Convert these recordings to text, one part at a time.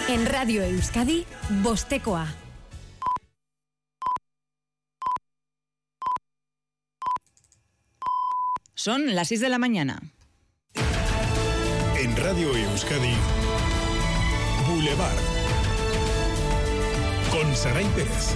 En Radio Euskadi, Bostekoa. Son las 6 de la mañana. En Radio Euskadi, Boulevard. Con Saray Pérez.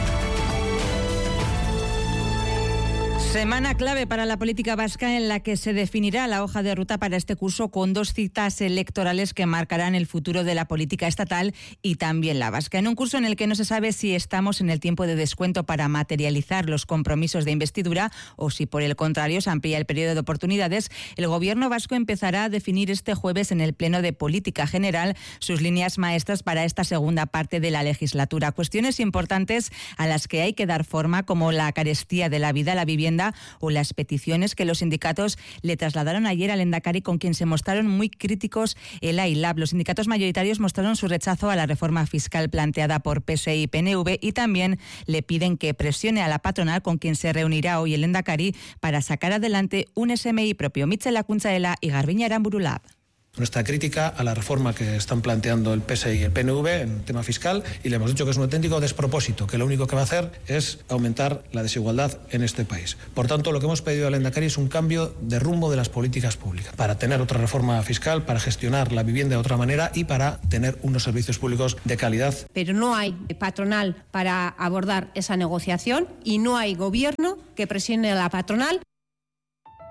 Semana clave para la política vasca en la que se definirá la hoja de ruta para este curso con 2 citas electorales que marcarán el futuro de la política estatal y también la vasca. En un curso en el que no se sabe si estamos en el tiempo de descuento para materializar los compromisos de investidura o si por el contrario se amplía el periodo de oportunidades, el gobierno vasco empezará a definir este jueves en el Pleno de Política General sus líneas maestras para esta segunda parte de la legislatura. Cuestiones importantes a las que hay que dar forma, como la carestía de la vida, la vivienda o las peticiones que los sindicatos le trasladaron ayer al Lehendakari, con quien se mostraron muy críticos ELA y LAB. Los sindicatos mayoritarios mostraron su rechazo a la reforma fiscal planteada por PSE y PNV y también le piden que presione a la patronal, con quien se reunirá hoy el Lehendakari, para sacar adelante un SMI propio. Mitchell Lakuntza ELA y Garbiñe Aramburu LAB. Nuestra crítica a la reforma que están planteando el PSE y el PNV en el tema fiscal, y le hemos dicho que es un auténtico despropósito, que lo único que va a hacer es aumentar la desigualdad en este país. Por tanto, lo que hemos pedido al Lehendakari es un cambio de rumbo de las políticas públicas, para tener otra reforma fiscal, para gestionar la vivienda de otra manera y para tener unos servicios públicos de calidad. Pero no hay patronal para abordar esa negociación y no hay gobierno que presione a la patronal.